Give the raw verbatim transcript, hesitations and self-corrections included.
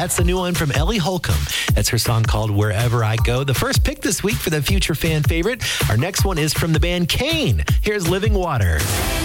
That's the new one from Ellie Holcomb. That's her song called Wherever I Go. The first pick this week for the future fan favorite. Our next one is from the band Kane. Here's Living Water.